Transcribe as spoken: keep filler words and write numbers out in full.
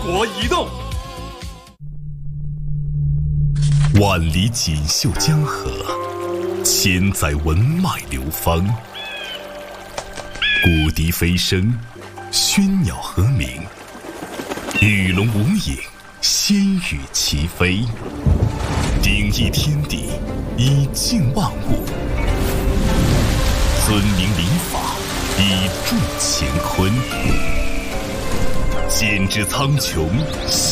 国移动。 万里锦绣江河，千载文脉流芳。古笛飞声，喧鸟和鸣，与龙无影，仙羽齐飞。鼎益天地，以静万物；尊明礼法，以助乾坤。简之苍穹。